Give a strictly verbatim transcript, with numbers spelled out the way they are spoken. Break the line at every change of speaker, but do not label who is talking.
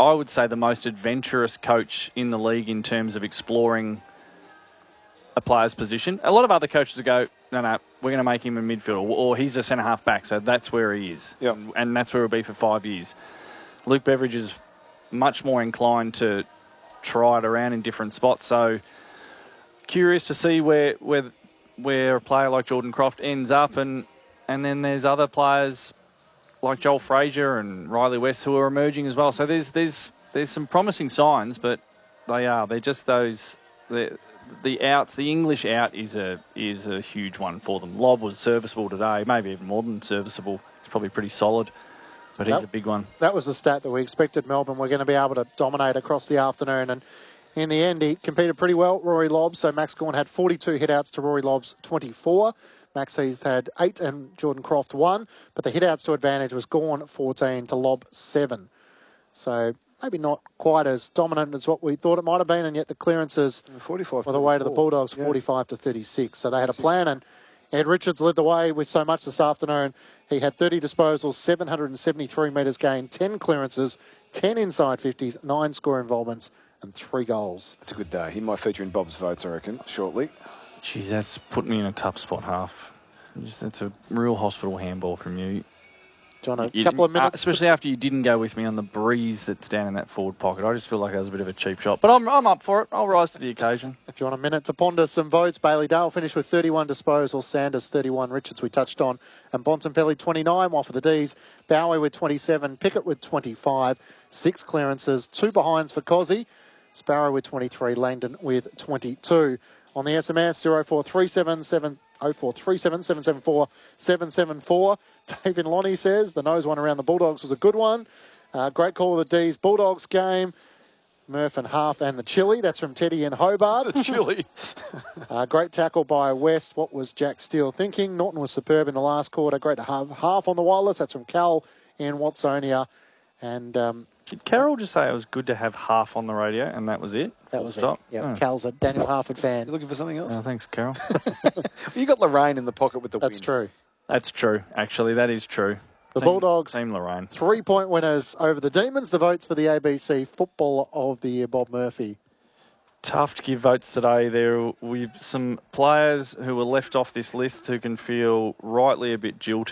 I would say, the most adventurous coach in the league in terms of exploring a player's position. A lot of other coaches would go, no, no, we're going to make him a midfielder, or he's a centre-half back, so that's where he is.
Yep.
And that's where he'll be for five years. Luke Beveridge is much more inclined to try it around in different spots. So curious to see where where where a player like Jordan Croft ends up, and and then there's other players like Joel Frazier and Riley West who are emerging as well. So there's there's there's some promising signs, but they are they're just those the the outs. The English out is a is a huge one for them. Lobb was serviceable today, maybe even more than serviceable. It's probably pretty solid. But he's
that,
a big one.
That was the stat that we expected Melbourne were going to be able to dominate across the afternoon. And in the end, he competed pretty well, Rory Lobb. So Max Gawn had forty-two hit-outs to Rory Lobb's twenty-four. Max Heath had eight and Jordan Croft one. But the hit-outs to advantage was Gawn fourteen to Lobb seven. So maybe not quite as dominant as what we thought it might have been. And yet the clearances
forty-five
were the way to the Bulldogs,
yeah.
forty-five to thirty-six. So they had a plan, and Ed Richards led the way with so much this afternoon. He had thirty disposals, seven hundred seventy-three metres gained, ten clearances, ten inside fifties, nine score involvements and three goals.
It's a good day. He might feature in Bob's votes, I reckon, shortly.
Geez, that's put me in a tough spot, half. Just, that's a real hospital handball from you.
John, a
You
couple of
didn't- uh,
minutes.
especially after you didn't go with me on the breeze that's down in that forward pocket. I just feel like that was a bit of a cheap shot. But I'm, I'm up for it. I'll rise to the occasion.
If you want a minute to ponder some votes, Bailey Dale finished with thirty-one disposals, Sanders thirty-one, Richards we touched on, and Bontempelli twenty-nine, one for the Ds, Bowie with twenty-seven, Pickett with twenty-five, six clearances, two behinds for Cozzy, Sparrow with twenty-three, Langdon with twenty-two. On the S M S, oh four three seven seven oh four three seven seven seven four seven seven four. David Lonnie says the nose one around the Bulldogs was a good one. Uh, great call of the D's Bulldogs game. Murph and half and the chili. That's from Teddy in Hobart.
Chili.
uh, great tackle by West. What was Jack Steele thinking? Norton was superb in the last quarter. Great to have half on the wireless. That's from Cal in Watsonia. And um,
Did Carol just say it was good to have half on the radio and that was it?
that
Full
was
stop?
it. Yeah,
Oh.
Cal's a Daniel Harford fan.
You looking for something else?
Oh, thanks, Carol.
You got Lorraine in the pocket with the
That's
win.
true.
That's true, actually. That is true.
The
Team-
Bulldogs-
Team Lorraine.
Three-point winners over the Demons. The votes for the A B C Footballer of the Year, Bob Murphy.
Tough to give votes today. There were some players who were left off this list who can feel rightly a bit jilted.